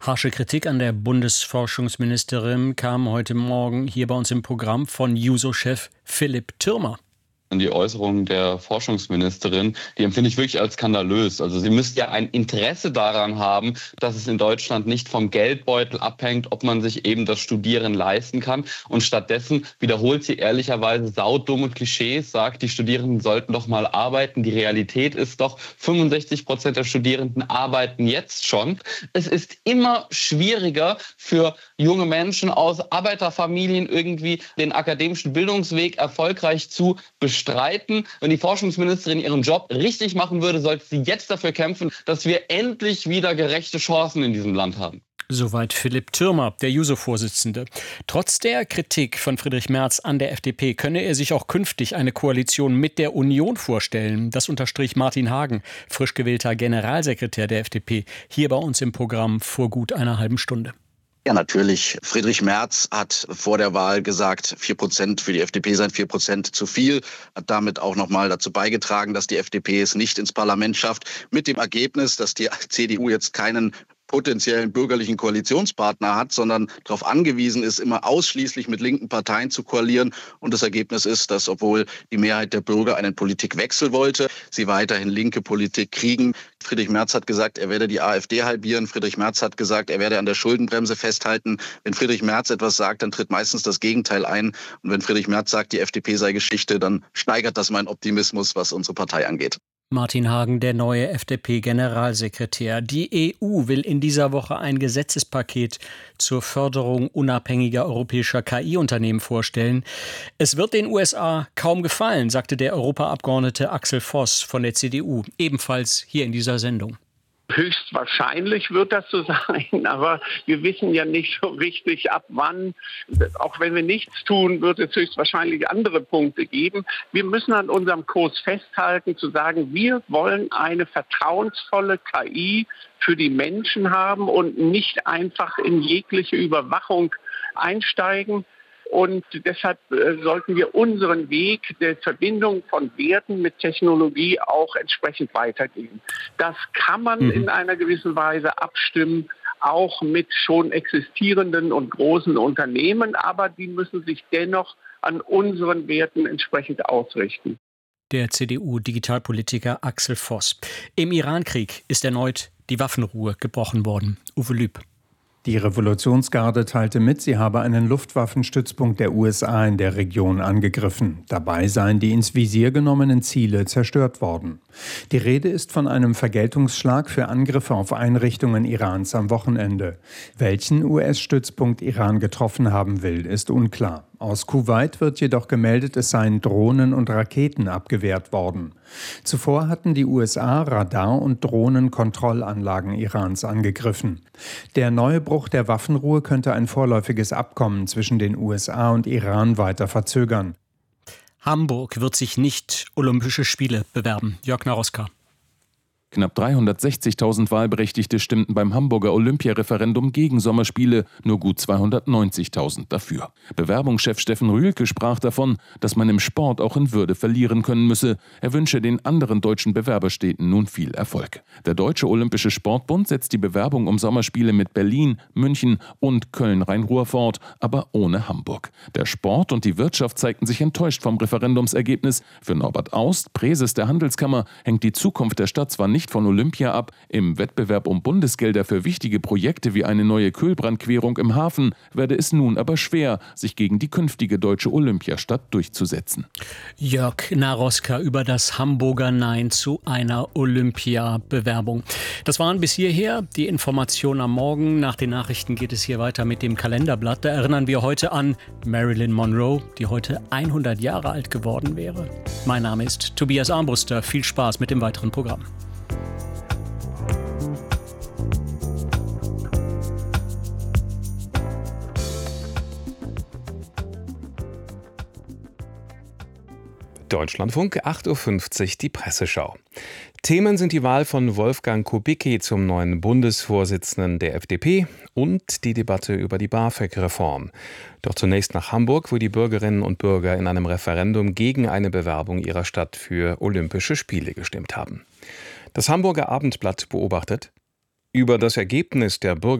Harsche Kritik an der Bundesforschungsministerin kam heute Morgen hier bei uns im Programm von Juso-Chef Philipp Thürmer. Die Äußerung der Forschungsministerin, die empfinde ich wirklich als skandalös. Also sie müsste ja ein Interesse daran haben, dass es in Deutschland nicht vom Geldbeutel abhängt, ob man sich eben das Studieren leisten kann. Und stattdessen wiederholt sie ehrlicherweise saudumme Klischees, sagt, die Studierenden sollten doch mal arbeiten. Die Realität ist doch, 65% der Studierenden arbeiten jetzt schon. Es ist immer schwieriger für junge Menschen aus Arbeiterfamilien irgendwie den akademischen Bildungsweg erfolgreich zu bestreiten. Wenn die Forschungsministerin ihren Job richtig machen würde, sollte sie jetzt dafür kämpfen, dass wir endlich wieder gerechte Chancen in diesem Land haben. Soweit Philipp Thürmer, der Juso-Vorsitzende. Trotz der Kritik von Friedrich Merz an der FDP könne er sich auch künftig eine Koalition mit der Union vorstellen. Das unterstrich Martin Hagen, frisch gewählter Generalsekretär der FDP, hier bei uns im Programm vor gut einer halben Stunde. Ja, natürlich. Friedrich Merz hat vor der Wahl gesagt, 4% für die FDP seien 4% zu viel. Hat damit auch nochmal dazu beigetragen, dass die FDP es nicht ins Parlament schafft. Mit dem Ergebnis, dass die CDU jetzt keinen potenziellen bürgerlichen Koalitionspartner hat, sondern darauf angewiesen ist, immer ausschließlich mit linken Parteien zu koalieren. Und das Ergebnis ist, dass obwohl die Mehrheit der Bürger einen Politikwechsel wollte, sie weiterhin linke Politik kriegen. Friedrich Merz hat gesagt, er werde die AfD halbieren. Friedrich Merz hat gesagt, er werde an der Schuldenbremse festhalten. Wenn Friedrich Merz etwas sagt, dann tritt meistens das Gegenteil ein. Und wenn Friedrich Merz sagt, die FDP sei Geschichte, dann steigert das meinen Optimismus, was unsere Partei angeht. Martin Hagen, der neue FDP-Generalsekretär. Die EU will in dieser Woche ein Gesetzespaket zur Förderung unabhängiger europäischer KI-Unternehmen vorstellen. Es wird den USA kaum gefallen, sagte der Europaabgeordnete Axel Voss von der CDU, ebenfalls hier in dieser Sendung. Höchstwahrscheinlich wird das so sein, aber wir wissen ja nicht so richtig, ab wann. Auch wenn wir nichts tun, wird es höchstwahrscheinlich andere Punkte geben. Wir müssen an unserem Kurs festhalten, zu sagen, wir wollen eine vertrauensvolle KI für die Menschen haben und nicht einfach in jegliche Überwachung einsteigen. Und deshalb sollten wir unseren Weg der Verbindung von Werten mit Technologie auch entsprechend weitergehen. Das kann man in einer gewissen Weise abstimmen, auch mit schon existierenden und großen Unternehmen, aber die müssen sich dennoch an unseren Werten entsprechend ausrichten. Der CDU-Digitalpolitiker Axel Voss. Im Irankrieg ist erneut die Waffenruhe gebrochen worden. Uwe Lüb. Die Revolutionsgarde teilte mit, sie habe einen Luftwaffenstützpunkt der USA in der Region angegriffen. Dabei seien die ins Visier genommenen Ziele zerstört worden. Die Rede ist von einem Vergeltungsschlag für Angriffe auf Einrichtungen Irans am Wochenende. Welchen US-Stützpunkt Iran getroffen haben will, ist unklar. Aus Kuwait wird jedoch gemeldet, es seien Drohnen und Raketen abgewehrt worden. Zuvor hatten die USA Radar- und Drohnenkontrollanlagen Irans angegriffen. Der Neubruch der Waffenruhe könnte ein vorläufiges Abkommen zwischen den USA und Iran weiter verzögern. Hamburg wird sich nicht Olympische Spiele bewerben. Jörg Naroska. Knapp 360.000 Wahlberechtigte stimmten beim Hamburger Olympiareferendum gegen Sommerspiele, nur gut 290.000 dafür. Bewerbungschef Steffen Rühlke sprach davon, dass man im Sport auch in Würde verlieren können müsse. Er wünsche den anderen deutschen Bewerberstädten nun viel Erfolg. Der Deutsche Olympische Sportbund setzt die Bewerbung um Sommerspiele mit Berlin, München und Köln-Rhein-Ruhr fort, aber ohne Hamburg. Der Sport und die Wirtschaft zeigten sich enttäuscht vom Referendumsergebnis. Für Norbert Aust, Präses der Handelskammer, hängt die Zukunft der Stadt zwar nicht von Olympia ab. Im Wettbewerb um Bundesgelder für wichtige Projekte wie eine neue Kühlbrandquerung im Hafen werde es nun aber schwer, sich gegen die künftige deutsche Olympiastadt durchzusetzen. Jörg Naroska über das Hamburger Nein zu einer Olympia-Bewerbung. Das waren bis hierher die Informationen am Morgen. Nach den Nachrichten geht es hier weiter mit dem Kalenderblatt. Da erinnern wir heute an Marilyn Monroe, die heute 100 Jahre alt geworden wäre. Mein Name ist Tobias Armbruster. Viel Spaß mit dem weiteren Programm. Deutschlandfunk, 8.50 Uhr, die Presseschau. Themen sind die Wahl von Wolfgang Kubicki zum neuen Bundesvorsitzenden der FDP und die Debatte über die BAföG-Reform. Doch zunächst nach Hamburg, wo die Bürgerinnen und Bürger in einem Referendum gegen eine Bewerbung ihrer Stadt für Olympische Spiele gestimmt haben. Das Hamburger Abendblatt beobachtet: Über das Ergebnis der